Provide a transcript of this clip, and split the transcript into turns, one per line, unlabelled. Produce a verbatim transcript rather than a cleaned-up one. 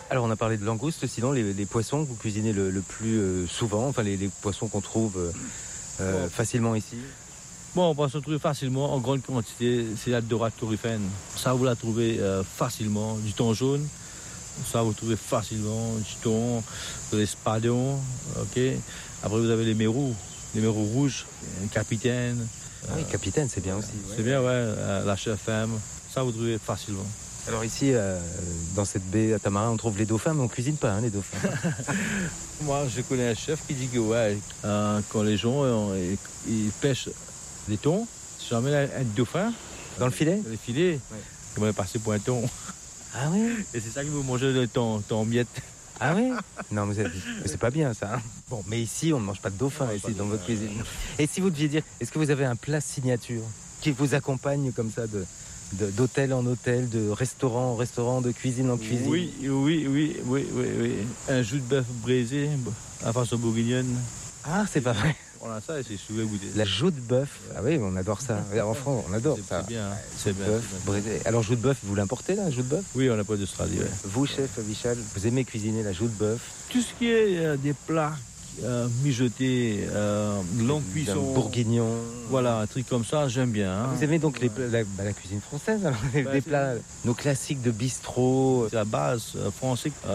Alors on a parlé de langoustes, sinon les, les poissons que vous cuisinez le, le plus euh, souvent, enfin les, les poissons qu'on trouve euh, euh, facilement ici.
Bon, on peut se trouver facilement en grande quantité, c'est la dorade turifène. Ça, vous la trouvez euh, facilement. Du thon jaune, ça, vous trouvez facilement. Du thon, des espadons, ok. Après, vous avez les mérous, les mérous rouges, capitaine.
Ah oui, capitaine, c'est bien aussi.
C'est bien, ouais, euh, la chef femme. Ça, vous trouvez facilement.
Alors ici, euh, dans cette baie à Tamarin, on trouve les dauphins, mais on cuisine pas hein, les dauphins.
Moi, je connais un chef qui dit que ouais, euh, quand les gens euh, ils, ils pêchent des thons, si jamais un dauphin
dans le filet,
dans les filets, ouais. Ils vont passer pour un thon.
Ah oui.
Et c'est ça qu'ils vont manger le thon, thon en miettes.
Ah oui. Non, mais c'est, mais c'est pas bien ça. Hein. Bon, mais ici, on ne mange pas de dauphin non, ici dans votre cuisine. Et si vous deviez dire, est-ce que vous avez un plat signature qui vous accompagne comme ça de De, d'hôtel en hôtel, de restaurant en restaurant, de cuisine en cuisine.
Oui, oui, oui, oui, oui, oui. Un jus de bœuf braisé à façon bourguignonne.
Ah, c'est pas vrai.
On a ça et c'est souvent goûté.
La joue de bœuf. Ah oui, on adore ça. En France, on adore
c'est,
ça.
C'est bien. Hein. C'est bien.
Bœuf
c'est
braisé. Alors, joue de bœuf, vous l'importez là, la joue de bœuf?
Oui, on n'a pas d'Australie. Ouais.
Vous, chef Vichal, vous aimez cuisiner la joue de bœuf?
Tout ce qui est euh, des plats euh, mijotés, euh, longue cuisson.
Bourguignon.
Voilà, un truc comme ça, j'aime bien. Hein.
Vous aimez donc les, la, bah, la cuisine française, alors, bah, des plats, nos classiques de bistrot.
C'est la base euh, française.